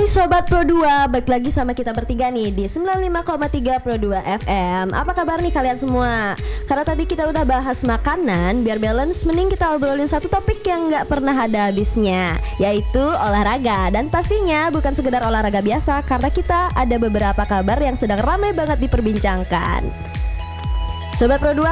Hai Sobat Pro 2, balik lagi sama kita bertiga nih di 95,3 Pro 2 FM. Apa kabar nih kalian semua? Karena tadi kita udah bahas makanan, biar balance mending kita obrolin satu topik yang gak pernah ada habisnya, yaitu olahraga. Dan pastinya bukan sekedar olahraga biasa, karena kita ada beberapa kabar yang sedang ramai banget diperbincangkan. Sobat Pro 2,